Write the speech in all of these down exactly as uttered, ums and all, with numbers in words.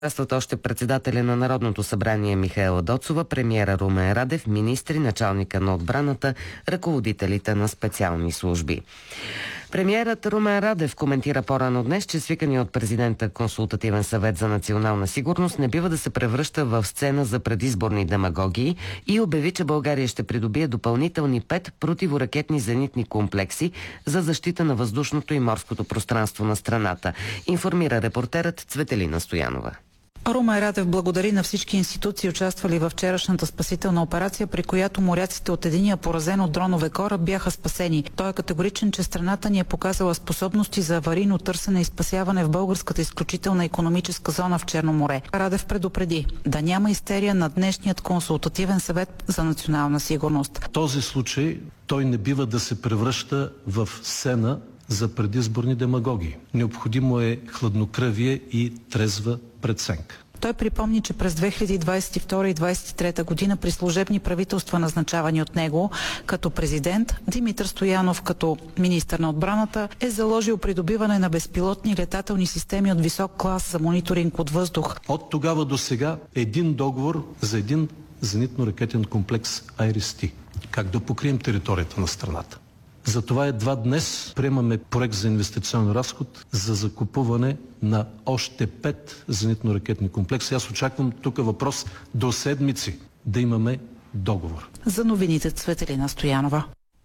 Участват още председателя на Народното събрание Михаела Доцова, премиера Румен Радев, министри, началника на отбраната, ръководителите на специални служби. Премиерът Румен Радев коментира по-рано днес, че свикания от президента Консултативен съвет за национална сигурност не бива да се превръща в сцена за предизборни демагогии и обяви, че България ще придобие допълнителни пет противоракетни зенитни комплекси за защита на въздушното и морското пространство на страната, информира репортерът Цветелина Стоянова. Румен Радев благодари на всички институции, участвали във вчерашната спасителна операция, при която моряците от единия поразен от дронове кораб бяха спасени. Той е категоричен, че страната ни е показала способности за аварийно търсене и спасяване в българската изключителна икономическа зона в Черно море. Радев предупреди да няма истерия на днешният Консултативен съвет за национална сигурност. В този случай той не бива да се превръща в сцена за предизборни демагогии. Необходимо е хладнокръвие и трезва преценка. Той припомни, че през две хиляди двадесет и втора и двадесет и трета година при служебни правителства, назначавани от него като президент, Димитър Стоянов като министър на отбраната е заложил придобиване на безпилотни летателни системи от висок клас за мониторинг от въздух. От тогава до сега един договор за един зенитно-ракетен комплекс Айрис-Т. Как да покрием територията на страната. Затова едва днес приемаме проект за инвестиционен разход за закупуване на още пет зенитно-ракетни комплекси. Аз очаквам тук въпрос до седмици да имаме договор. За новините Цветелина Стоянова.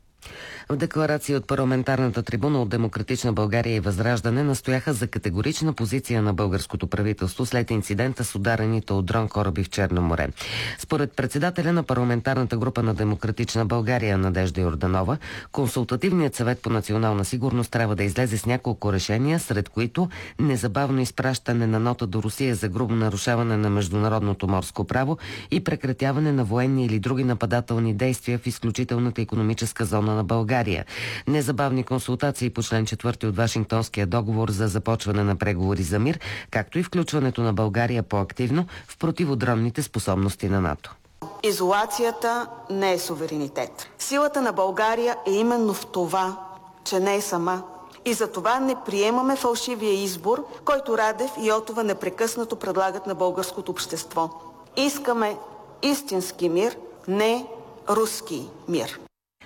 В декларация от парламентарната трибуна от Демократична България и Възраждане настояха за категорична позиция на българското правителство след инцидента с ударените от дрон кораби в Черно море. Според председателя на парламентарната група на Демократична България Надежда Йорданова, Консултативният съвет по национална сигурност трябва да излезе с няколко решения, сред които незабавно изпращане на нота до Русия за грубо нарушаване на международното морско право и прекратяване на военни или други нападателни действия в изключителната икономическа зона на България. Незабавни консултации по член четвърти от Вашингтонския договор за започване на преговори за мир, както и включването на България по-активно в противодронните способности на НАТО. Изолацията не е суверенитет. Силата на България е именно в това, че не е сама. И за това не приемаме фалшивия избор, който Радев и Йотова непрекъснато предлагат на българското общество. Искаме истински мир, не руски мир.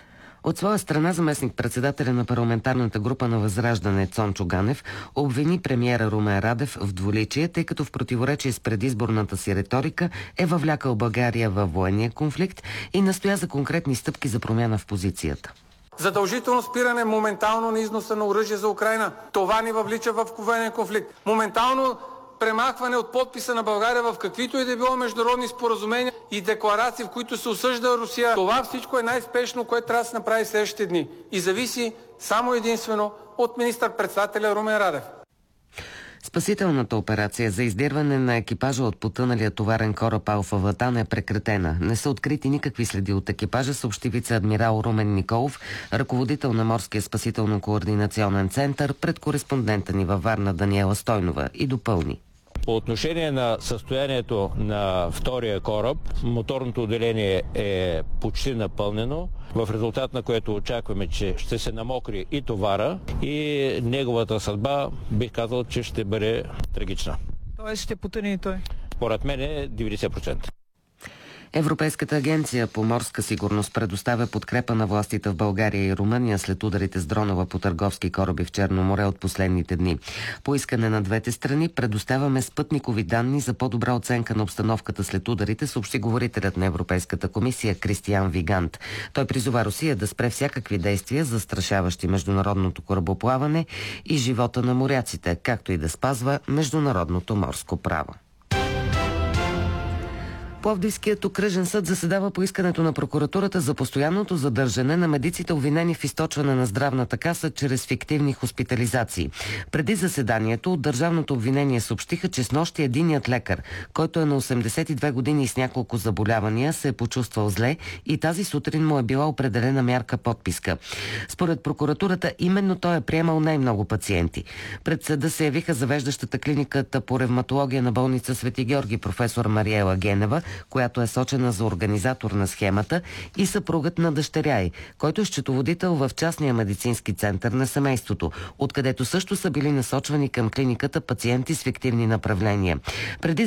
От своя страна заместник-председателя на парламентарната група на Възраждане Цончо Ганев обвини премиера Румен Радев в двуличие, тъй като в противоречие с предизборната си риторика е въвлякал България във военния конфликт и настоя за конкретни стъпки за промяна в позицията. Задължително спиране моментално на износа на оръжие за Украйна. Това ни въвлича в военен конфликт. Моментално премахване от подписа на България в каквито и да било международни споразумения и декларации, в които се осъжда Русия. Това всичко е най-спешно, което трябва да се направи следващите дни. И зависи само единствено от министър-председателя Румен Радев. Спасителната операция за издирване на екипажа от потъналия товарен кораб Алфа Ватан е прекратена. Не са открити никакви следи от екипажа, съобщи вице-адмирал Румен Николов, ръководител на Морския спасително-координационен център, пред кореспондента ни във Варна Даниела Стойнова, и допълни. По отношение на състоянието на втория кораб, моторното отделение е почти напълнено, в резултат на което очакваме, че ще се намокри и товара, и неговата съдба, бих казал, че ще бъде трагична. Тоест ще потъне и той? Според мен е деветдесет процента. Европейската агенция по морска сигурност предоставя подкрепа на властите в България и Румъния след ударите с дронова по търговски кораби в Черно море от последните дни. По искане на двете страни предоставяме спътникови данни за по-добра оценка на обстановката след ударите, съобщи говорителят на Европейската комисия Кристиан Вигант. Той призова Русия да спре всякакви действия, застрашаващи международното корабоплаване и живота на моряците, както и да спазва международното морско право. Пловдивският окръжен съд заседава по искането на прокуратурата за постоянното задържане на медиците, обвинени в източване на здравната каса чрез фиктивни хоспитализации. Преди заседанието от държавното обвинение съобщиха, че снощи единият лекар, който е на осемдесет и две години и с няколко заболявания, се е почувствал зле и тази сутрин му е била определена мярка подписка. Според прокуратурата, именно той е приемал най-много пациенти. Пред съда се явиха завеждащата клиниката по ревматология на болница Свети Георги професор Мариела Генева, която е сочена за организатор на схемата, и съпругът на дъщеря й, който е счетоводител в частния медицински център на семейството, откъдето също са били насочвани към клиниката пациенти с фиктивни направления. Преди